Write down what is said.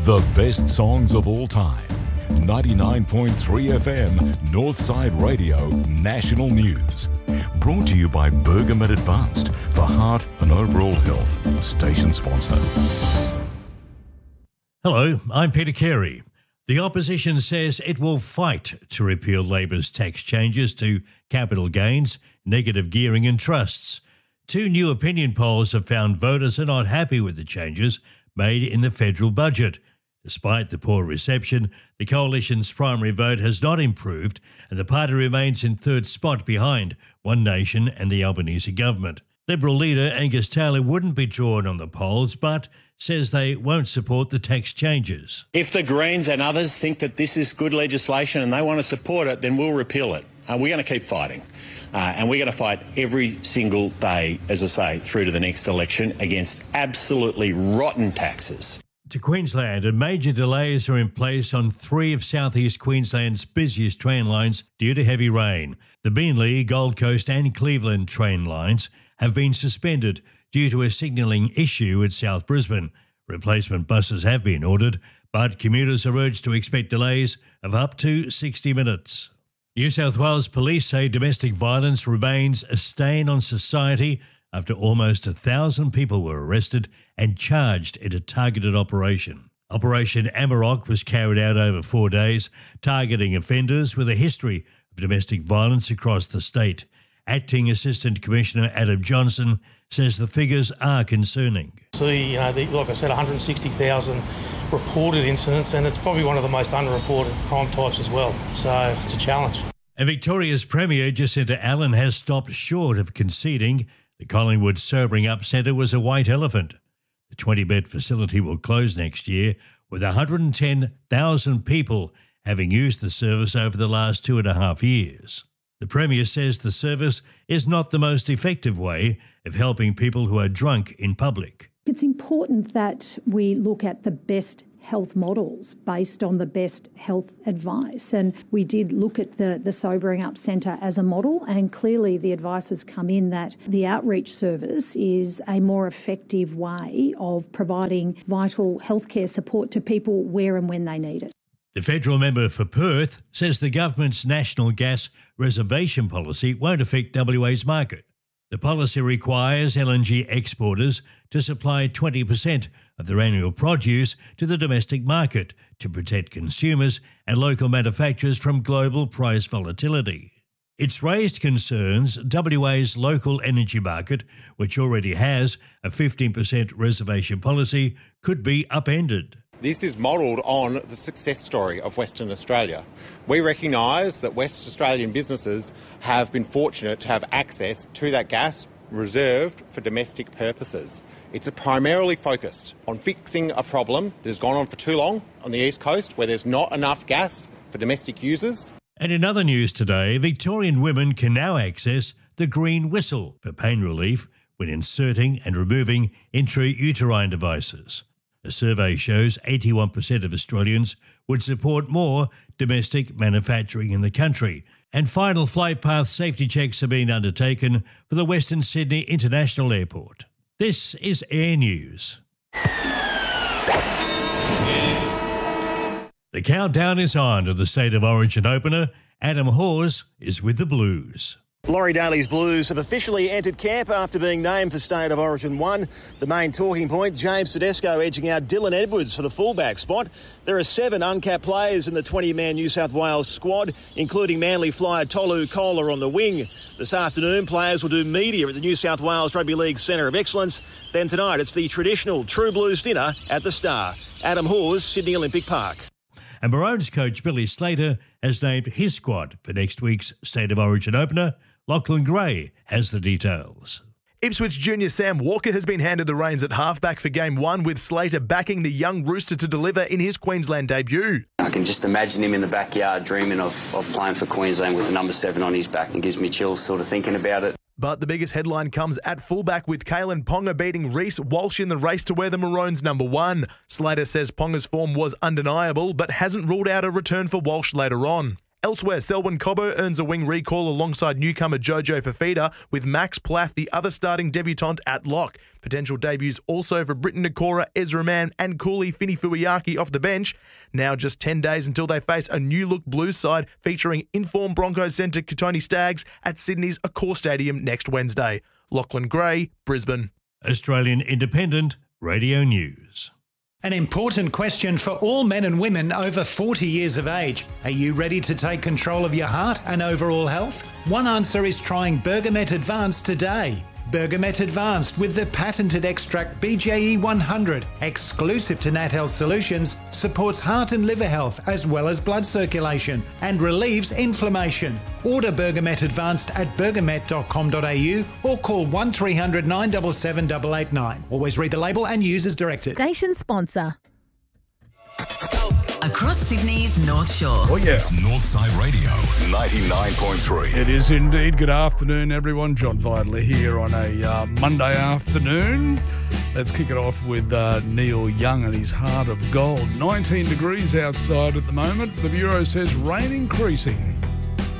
The best songs of all time. 99.3 FM, Northside Radio, National News. Brought to you by Bergamet Advanced for heart and overall health. Station sponsor. Hello, I'm Peter Carey. The opposition says it will fight to repeal Labor's tax changes to capital gains, negative gearing and trusts. Two new opinion polls have found voters are not happy with the changes made in the federal budget. Despite the poor reception, the coalition's primary vote has not improved and the party remains in third spot behind One Nation and the Albanese government. Liberal leader Angus Taylor wouldn't be drawn on the polls but says they won't support the tax changes. If the Greens and others think that this is good legislation and they want to support it, then we'll repeal it. We're going to keep fighting. And we're going to fight every single day, as I say, through to the next election against absolutely rotten taxes. To Queensland, and major delays are in place on three of southeast Queensland's busiest train lines due to heavy rain. The Beenleigh, Gold Coast and Cleveland train lines have been suspended due to a signalling issue at South Brisbane. Replacement buses have been ordered, but commuters are urged to expect delays of up to 60 minutes. New South Wales police say domestic violence remains a stain on society after almost 1,000 people were arrested and charged in a targeted operation. Operation Amarok was carried out over 4 days, targeting offenders with a history of domestic violence across the state. Acting Assistant Commissioner Adam Johnson says the figures are concerning. See, like I said, 160,000 reported incidents, and it's probably one of the most underreported crime types as well. So it's a challenge. And Victoria's Premier Jacinta Allen has stopped short of conceding the Collingwood Sobering Up Centre was a white elephant. The 20-bed facility will close next year, with 110,000 people having used the service over the last 2.5 years. The Premier says the service is not the most effective way of helping people who are drunk in public. It's important that we look at the best health models based on the best health advice. And we did look at the Sobering Up Centre as a model, and clearly the advice has come in that the outreach service is a more effective way of providing vital healthcare support to people where and when they need it. The federal member for Perth says the government's national gas reservation policy won't affect WA's market. The policy requires LNG exporters to supply 20% of their annual produce to the domestic market to protect consumers and local manufacturers from global price volatility. It's raised concerns WA's local energy market, which already has a 15% reservation policy, could be upended. This is modelled on the success story of Western Australia. We recognise that West Australian businesses have been fortunate to have access to that gas reserved for domestic purposes. It's primarily focused on fixing a problem that has gone on for too long on the East Coast, where there's not enough gas for domestic users. And in other news today, Victorian women can now access the green whistle for pain relief when inserting and removing intrauterine devices. A survey shows 81% of Australians would support more domestic manufacturing in the country. And final flight path safety checks are being undertaken for the Western Sydney International Airport. This is Air News. The countdown is on to the State of Origin opener. Adam Hawes is with the Blues. Laurie Daly's Blues have officially entered camp after being named for State of Origin 1. The main talking point, James Tedesco edging out Dylan Edwards for the fullback spot. There are 7 uncapped players in the 20-man New South Wales squad, including Manly flyer Tolu Kola on the wing. This afternoon, players will do media at the New South Wales Rugby League Centre of Excellence. Then tonight, it's the traditional True Blues dinner at the Star. Adam Hawes, Sydney Olympic Park. And Maroons coach Billy Slater has named his squad for next week's State of Origin opener. Lachlan Gray has the details. Ipswich junior Sam Walker has been handed the reins at halfback for Game 1, with Slater backing the young rooster to deliver in his Queensland debut. I can just imagine him in the backyard dreaming of playing for Queensland with the number 7 on his back, and gives me chills sort of thinking about it. But the biggest headline comes at fullback, with Kalen Ponga beating Reece Walsh in the race to wear the Maroons number 1. Slater says Ponga's form was undeniable, but hasn't ruled out a return for Walsh later on. Elsewhere, Selwyn Cobbo earns a wing recall alongside newcomer Jojo Fafita, with Max Plath, the other starting debutant, at lock. Potential debuts also for Britton Nakora, Ezra Mann and Cooley Finifuiaki off the bench. Now just 10 days until they face a new-look Blues side featuring informed Broncos centre Katoni Staggs at Sydney's Accor Stadium next Wednesday. Lachlan Gray, Brisbane. Australian Independent Radio News. An important question for all men and women over 40 years of age. Are you ready to take control of your heart and overall health? One answer is trying Bergamet Advanced today. Bergamet Advanced with the patented extract BJE 100, exclusive to Nat Health Solutions, supports heart and liver health as well as blood circulation and relieves inflammation. Order Bergamet Advanced at bergamet.com.au or call 1300 977 889. Always read the label and use as directed. Station sponsor. Across Sydney's North Shore. Oh, yeah. It's Northside Radio 99.3. It is indeed. Good afternoon, everyone. John Vidler here on a Monday afternoon. Let's kick it off with Neil Young and his Heart of Gold. 19 degrees outside at the moment. The Bureau says rain increasing.